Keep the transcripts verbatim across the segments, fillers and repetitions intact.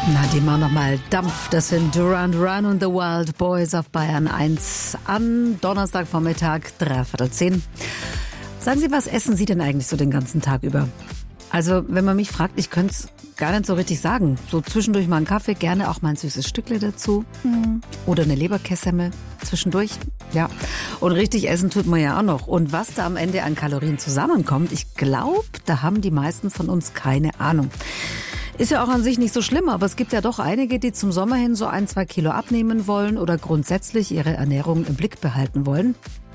Na, die machen nochmal Dampf. Das sind Duran Duran und The Wild Boys auf Bayern eins an Donnerstagvormittag, dreiviertel zehn. Sagen Sie, was essen Sie denn eigentlich so den ganzen Tag über? Also, wenn man mich fragt, ich könnte es gar nicht so richtig sagen. So zwischendurch mal einen Kaffee, gerne auch mal ein süßes Stückle dazu. Mhm. Oder eine Leberkässemmel zwischendurch. Ja. Und richtig essen tut man ja auch noch. Und was da am Ende an Kalorien zusammenkommt, ich glaube, da haben die meisten von uns keine Ahnung. Ist ja auch an sich nicht so schlimm, aber es gibt ja doch einige, die zum Sommer hin so ein, zwei Kilo abnehmen wollen oder grundsätzlich ihre Ernährung im Blick behalten wollen.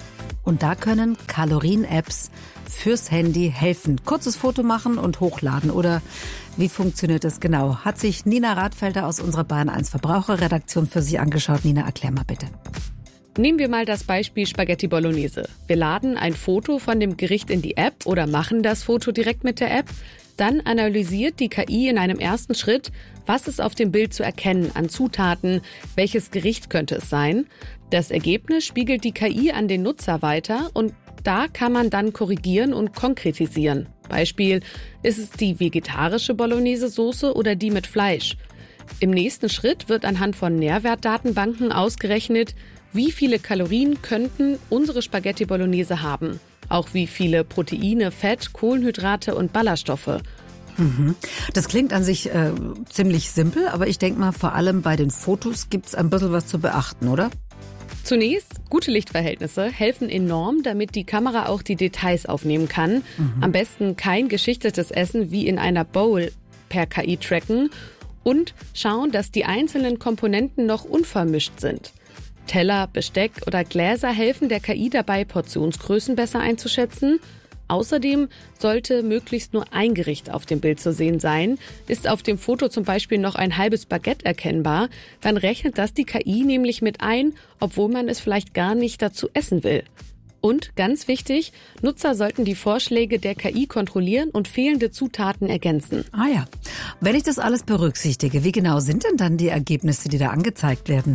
Und da können Kalorien-Apps fürs Handy helfen. Kurzes Foto machen und hochladen. Oder wie funktioniert das genau? Hat sich Nina Radfelder aus unserer Bayern eins Verbraucherredaktion für Sie angeschaut. Nina, erklär mal bitte. Nehmen wir mal das Beispiel Spaghetti Bolognese. Wir laden ein Foto von dem Gericht in die App oder machen das Foto direkt mit der App. Dann analysiert die K I in einem ersten Schritt, was ist auf dem Bild zu erkennen an Zutaten, welches Gericht könnte es sein. Das Ergebnis spiegelt die K I an den Nutzer weiter und da kann man dann korrigieren und konkretisieren. Beispiel, ist es die vegetarische Bolognese-Soße oder die mit Fleisch? Im nächsten Schritt wird anhand von Nährwertdatenbanken ausgerechnet, wie viele Kalorien könnten unsere Spaghetti Bolognese haben. Auch wie viele Proteine, Fett, Kohlenhydrate und Ballaststoffe. Mhm. Das klingt an sich äh, ziemlich simpel, aber ich denke mal, vor allem bei den Fotos gibt es ein bisschen was zu beachten, oder? Zunächst, gute Lichtverhältnisse helfen enorm, damit die Kamera auch die Details aufnehmen kann. Mhm. Am besten kein geschichtetes Essen wie in einer Bowl per K I tracken und schauen, dass die einzelnen Komponenten noch unvermischt sind. Teller, Besteck oder Gläser helfen der K I dabei, Portionsgrößen besser einzuschätzen. Außerdem sollte möglichst nur ein Gericht auf dem Bild zu sehen sein. Ist auf dem Foto zum Beispiel noch ein halbes Baguette erkennbar, dann rechnet das die K I nämlich mit ein, obwohl man es vielleicht gar nicht dazu essen will. Und ganz wichtig, Nutzer sollten die Vorschläge der K I kontrollieren und fehlende Zutaten ergänzen. Ah ja, wenn ich das alles berücksichtige, wie genau sind denn dann die Ergebnisse, die da angezeigt werden?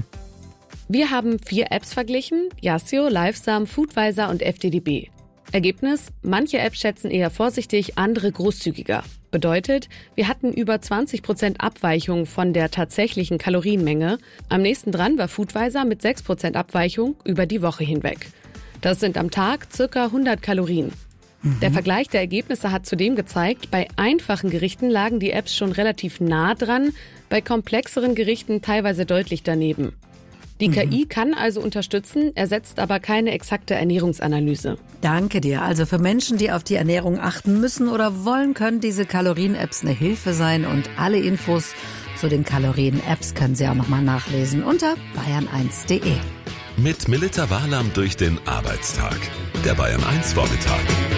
Wir haben vier Apps verglichen, Yazio, Lifesum, Foodvisor und F D D B. Ergebnis, manche Apps schätzen eher vorsichtig, andere großzügiger. Bedeutet, wir hatten über zwanzig Prozent Abweichung von der tatsächlichen Kalorienmenge. Am nächsten dran war Foodvisor mit sechs Prozent Abweichung über die Woche hinweg. Das sind am Tag circa hundert Kalorien. Mhm. Der Vergleich der Ergebnisse hat zudem gezeigt, bei einfachen Gerichten lagen die Apps schon relativ nah dran, bei komplexeren Gerichten teilweise deutlich daneben. Die K I kann also unterstützen, ersetzt aber keine exakte Ernährungsanalyse. Danke dir. Also für Menschen, die auf die Ernährung achten müssen oder wollen, können diese Kalorien-Apps eine Hilfe sein. Und alle Infos zu den Kalorien-Apps können Sie auch nochmal nachlesen unter bayern eins punkt de. Mit Melita Wahlam durch den Arbeitstag. Der Bayern eins Vormittag.